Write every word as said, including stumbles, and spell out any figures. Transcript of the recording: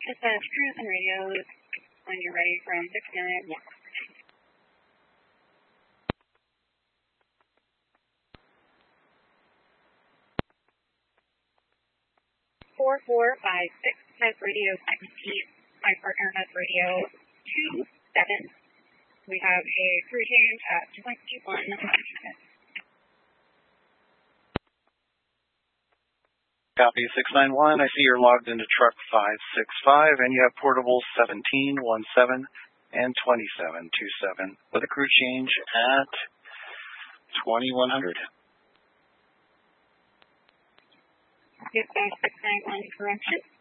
Just as cruise and radios when you're ready from six nine. Yeah. Four four five six has radio seventeen. My partner has radio two seven. We have a crew change at twenty-one. Copy six nine one. I see you're logged into truck five six five, and you have portables seventeen seventeen and twenty-seven twenty-seven with a crew change at twenty-one hundred. Yes, six nine one correction.